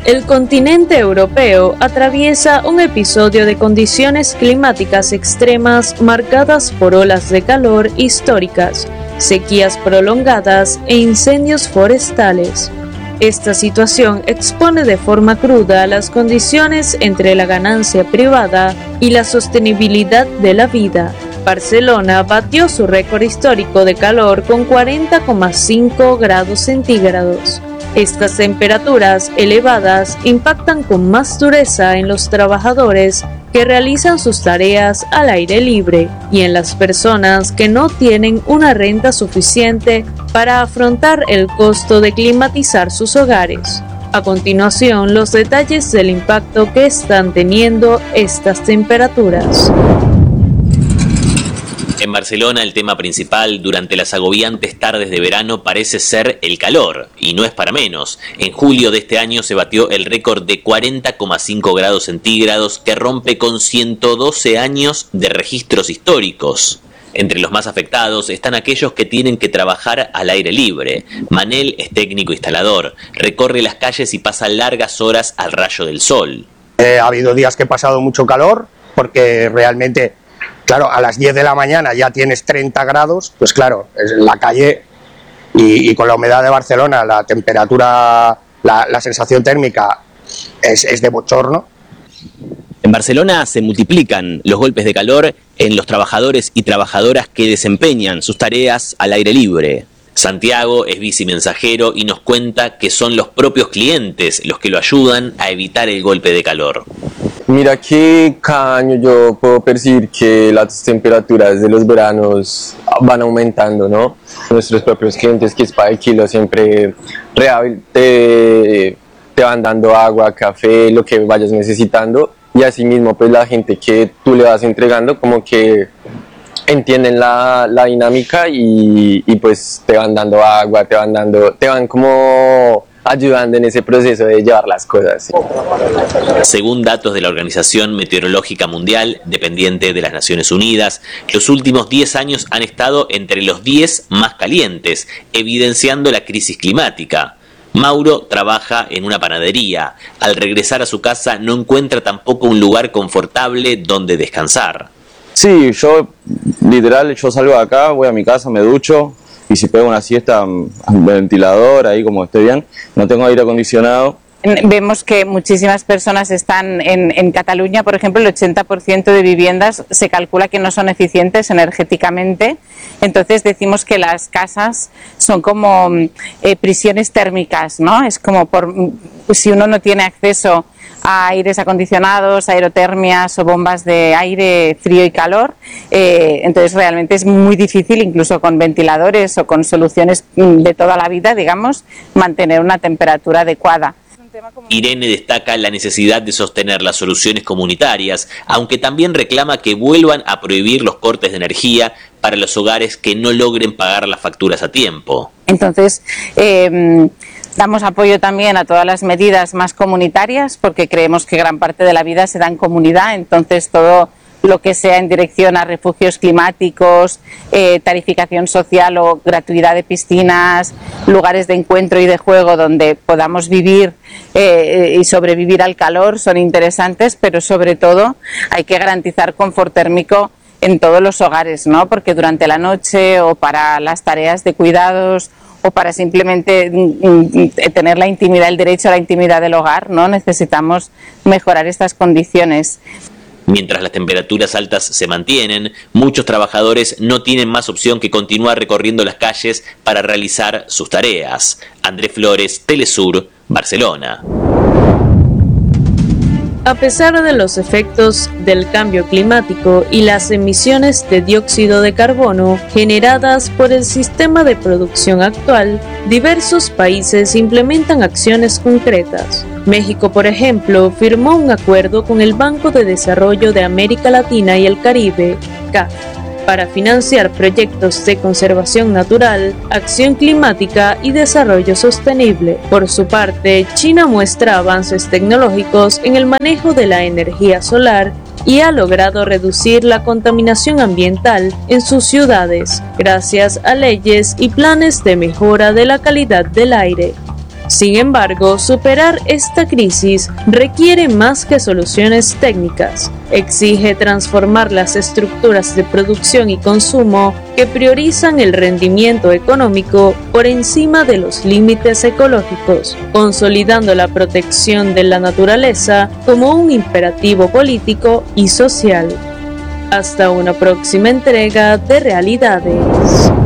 El continente europeo atraviesa un episodio de condiciones climáticas extremas marcadas por olas de calor históricas, sequías prolongadas e incendios forestales. Esta situación expone de forma cruda las condiciones entre la ganancia privada y la sostenibilidad de la vida. Barcelona batió su récord histórico de calor con 40,5 grados centígrados. Estas temperaturas elevadas impactan con más dureza en los trabajadores que realizan sus tareas al aire libre y en las personas que no tienen una renta suficiente para afrontar el costo de climatizar sus hogares. A continuación, los detalles del impacto que están teniendo estas temperaturas. En Barcelona, el tema principal durante las agobiantes tardes de verano parece ser el calor, y no es para menos. En julio de este año se batió el récord de 40,5 grados centígrados que rompe con 112 años de registros históricos. Entre los más afectados están aquellos que tienen que trabajar al aire libre. Manel es técnico instalador, recorre las calles y pasa largas horas al rayo del sol. Ha habido días que he pasado mucho calor porque realmente... Claro, a las 10 de la mañana ya tienes 30 grados, pues claro, en la calle y con la humedad de Barcelona, la temperatura, la sensación térmica es de bochorno. En Barcelona se multiplican los golpes de calor en los trabajadores y trabajadoras que desempeñan sus tareas al aire libre. Santiago es bicimensajero y nos cuenta que son los propios clientes los que lo ayudan a evitar el golpe de calor. Mira que cada año yo puedo percibir que las temperaturas de los veranos van aumentando, ¿no? Nuestros propios clientes, que es para el kilo, siempre te van dando agua, café, lo que vayas necesitando, y asimismo pues la gente que tú le vas entregando como que entienden la dinámica y pues te van dando agua, te van como ayudando en ese proceso de llevar las cosas. ¿Sí? Según datos de la Organización Meteorológica Mundial, dependiente de las Naciones Unidas, los últimos 10 años han estado entre los 10 más calientes, evidenciando la crisis climática. Mauro trabaja en una panadería. Al regresar a su casa no encuentra tampoco un lugar confortable donde descansar. Sí, yo salgo de acá, voy a mi casa, me ducho y si pego una siesta, ventilador, ahí como estoy bien, no tengo aire acondicionado. Vemos que muchísimas personas están en Cataluña, por ejemplo, el 80% de viviendas se calcula que no son eficientes energéticamente, entonces decimos que las casas son como prisiones térmicas, ¿no? Es como si uno no tiene acceso a aires acondicionados, aerotermias o bombas de aire frío y calor, entonces realmente es muy difícil, incluso con ventiladores o con soluciones de toda la vida, digamos, mantener una temperatura adecuada. Irene destaca la necesidad de sostener las soluciones comunitarias, aunque también reclama que vuelvan a prohibir los cortes de energía para los hogares que no logren pagar las facturas a tiempo. Entonces, damos apoyo también a todas las medidas más comunitarias porque creemos que gran parte de la vida se da en comunidad, entonces todo lo que sea en dirección a refugios climáticos, tarificación social o gratuidad de piscinas, lugares de encuentro y de juego donde podamos vivir y sobrevivir al calor son interesantes, pero sobre todo hay que garantizar confort térmico en todos los hogares, ¿no? Porque durante la noche o para las tareas de cuidados o para simplemente tener la intimidad, el derecho a la intimidad del hogar, ¿no? Necesitamos mejorar estas condiciones. Mientras las temperaturas altas se mantienen, muchos trabajadores no tienen más opción que continuar recorriendo las calles para realizar sus tareas. Andrés Flores, Telesur, Barcelona. A pesar de los efectos del cambio climático y las emisiones de dióxido de carbono generadas por el sistema de producción actual, diversos países implementan acciones concretas. México, por ejemplo, firmó un acuerdo con el Banco de Desarrollo de América Latina y el Caribe, CAF, para financiar proyectos de conservación natural, acción climática y desarrollo sostenible. Por su parte, China muestra avances tecnológicos en el manejo de la energía solar y ha logrado reducir la contaminación ambiental en sus ciudades, gracias a leyes y planes de mejora de la calidad del aire. Sin embargo, superar esta crisis requiere más que soluciones técnicas. Exige transformar las estructuras de producción y consumo que priorizan el rendimiento económico por encima de los límites ecológicos, consolidando la protección de la naturaleza como un imperativo político y social. Hasta una próxima entrega de Realidades.